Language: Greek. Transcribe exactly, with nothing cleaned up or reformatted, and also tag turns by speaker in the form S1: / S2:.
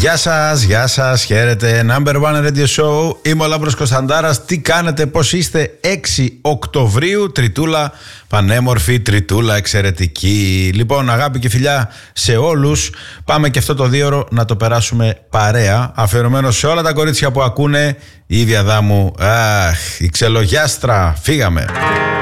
S1: Γεια σας, γεια σας, χαίρετε. Number One Radio Show. Είμαι ο Λάμπρος Κωνσταντάρας. Τι κάνετε, πώς είστε? έξι Οκτωβρίου, τριτούλα, πανέμορφη, τριτούλα, εξαιρετική. Λοιπόν, αγάπη και φιλιά σε όλους. Πάμε και αυτό το δίωρο να το περάσουμε παρέα. Αφιερωμένο σε όλα τα κορίτσια που ακούνε η ίδια δάμου. Αχ, η ξελογιάστρα. Φύγαμε.